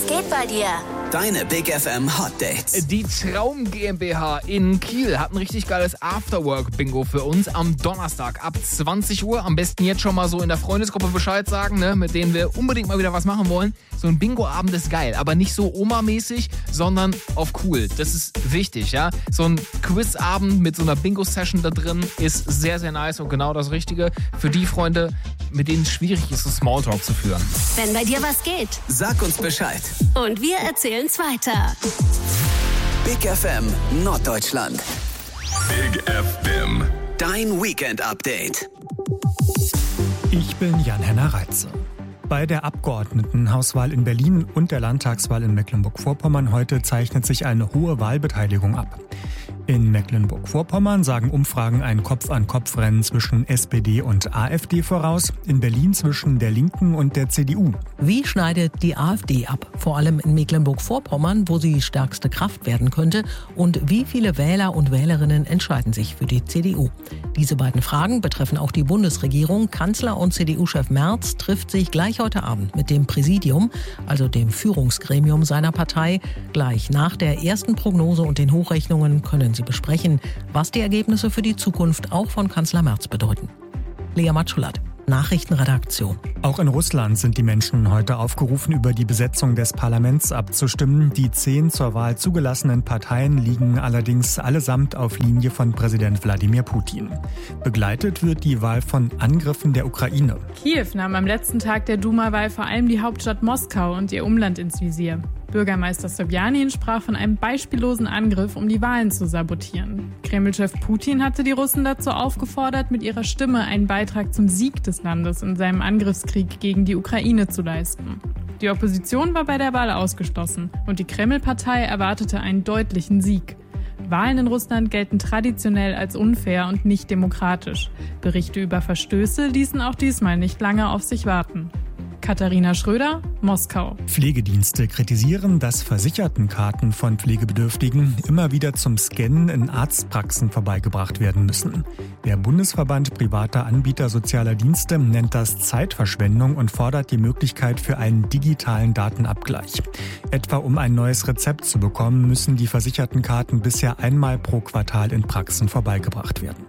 geht bei dir? Deine Big FM Hot Dates. Die Traum GmbH in Kiel hat ein richtig geiles Afterwork-Bingo für uns am Donnerstag ab 20 Uhr. Am besten jetzt schon mal so in der Freundesgruppe Bescheid sagen, ne, mit denen wir unbedingt mal wieder was machen wollen. So ein Bingo-Abend ist geil, aber nicht so Oma-mäßig, sondern auf cool. Das ist wichtig, ja. So ein Quiz-Abend mit so einer Bingo-Session da drin ist sehr, sehr nice und genau das Richtige für die Freunde, mit denen es schwierig ist, so Smalltalk zu führen. Wenn bei dir was geht. Sag uns Bescheid. Und wir erzählen's weiter. Big FM Norddeutschland. Big FM. Dein Weekend-Update. Ich bin Jan-Henner Reitze. Bei der Abgeordnetenhauswahl in Berlin und der Landtagswahl in Mecklenburg-Vorpommern heute zeichnet sich eine hohe Wahlbeteiligung ab. In Mecklenburg-Vorpommern sagen Umfragen ein Kopf-an-Kopf-Rennen zwischen SPD und AfD voraus, in Berlin zwischen der Linken und der CDU. Wie schneidet die AfD ab? Vor allem in Mecklenburg-Vorpommern, wo sie die stärkste Kraft werden könnte. Und wie viele Wähler und Wählerinnen entscheiden sich für die CDU? Diese beiden Fragen betreffen auch die Bundesregierung. Kanzler und CDU-Chef Merz trifft sich gleich heute Abend mit dem Präsidium, also dem Führungsgremium seiner Partei. Gleich nach der ersten Prognose und den Hochrechnungen können sie besprechen, was die Ergebnisse für die Zukunft auch von Kanzler Merz bedeuten. Lea Matschulat, Nachrichtenredaktion. Auch in Russland sind die Menschen heute aufgerufen, über die Besetzung des Parlaments abzustimmen. Die 10 zur Wahl zugelassenen Parteien liegen allerdings allesamt auf Linie von Präsident Wladimir Putin. Begleitet wird die Wahl von Angriffen der Ukraine. Kiew nahm am letzten Tag der Duma-Wahl vor allem die Hauptstadt Moskau und ihr Umland ins Visier. Bürgermeister Sobjanin sprach von einem beispiellosen Angriff, um die Wahlen zu sabotieren. Kreml-Chef Putin hatte die Russen dazu aufgefordert, mit ihrer Stimme einen Beitrag zum Sieg des Landes in seinem Angriffskrieg gegen die Ukraine zu leisten. Die Opposition war bei der Wahl ausgeschlossen und die Kreml-Partei erwartete einen deutlichen Sieg. Wahlen in Russland gelten traditionell als unfair und nicht demokratisch. Berichte über Verstöße ließen auch diesmal nicht lange auf sich warten. Katharina Schröder, Moskau. Pflegedienste kritisieren, dass Versichertenkarten von Pflegebedürftigen immer wieder zum Scannen in Arztpraxen vorbeigebracht werden müssen. Der Bundesverband privater Anbieter sozialer Dienste nennt das Zeitverschwendung und fordert die Möglichkeit für einen digitalen Datenabgleich. Etwa um ein neues Rezept zu bekommen, müssen die Versichertenkarten bisher einmal pro Quartal in Praxen vorbeigebracht werden.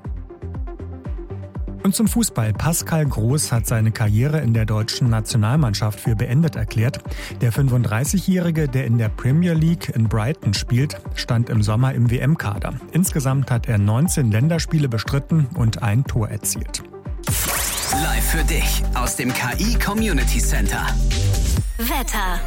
Und zum Fußball. Pascal Groß hat seine Karriere in der deutschen Nationalmannschaft für beendet erklärt. Der 35-Jährige, der in der Premier League in Brighton spielt, stand im Sommer im WM-Kader. Insgesamt hat er 19 Länderspiele bestritten und ein Tor erzielt. Live für dich aus dem KI Community Center. Wetter.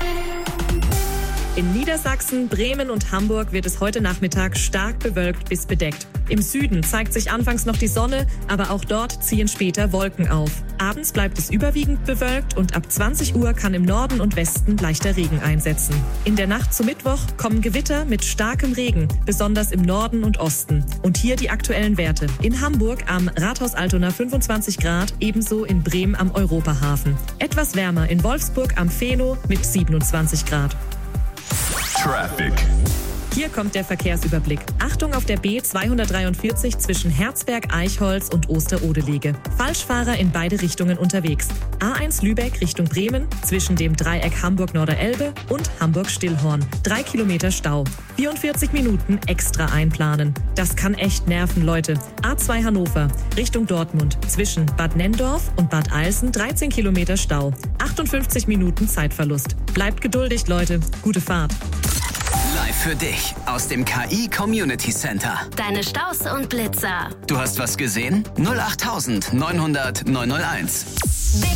In Niedersachsen, Bremen und Hamburg wird es heute Nachmittag stark bewölkt bis bedeckt. Im Süden zeigt sich anfangs noch die Sonne, aber auch dort ziehen später Wolken auf. Abends bleibt es überwiegend bewölkt und ab 20 Uhr kann im Norden und Westen leichter Regen einsetzen. In der Nacht zu Mittwoch kommen Gewitter mit starkem Regen, besonders im Norden und Osten. Und hier die aktuellen Werte. In Hamburg am Rathaus Altona 25 Grad, ebenso in Bremen am Europahafen. Etwas wärmer in Wolfsburg am Feno mit 27 Grad. Traffic. Hier kommt der Verkehrsüberblick. Achtung auf der B243 zwischen Herzberg, Eichholz und Osterode-Lege. Falschfahrer in beide Richtungen unterwegs. A1 Lübeck Richtung Bremen zwischen dem Dreieck Hamburg-Norderelbe und Hamburg-Stillhorn. 3 Kilometer Stau. 44 Minuten extra einplanen. Das kann echt nerven, Leute. A2 Hannover Richtung Dortmund zwischen Bad Nenndorf und Bad Eilsen 13 Kilometer Stau. 58 Minuten Zeitverlust. Bleibt geduldig, Leute. Gute Fahrt. Live für dich aus dem KI Community Center. Deine Staus und Blitzer. Du hast was gesehen? 08900 901.